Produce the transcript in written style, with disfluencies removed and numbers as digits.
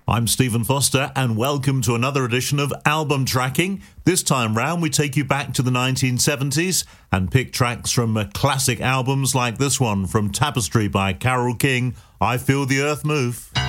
I'm Stephen Foster, and welcome to another edition of Album Tracking. This time round, we take you back to the 1970s and pick tracks from classic albums like this one from Tapestry by Carole King, I Feel the Earth Move.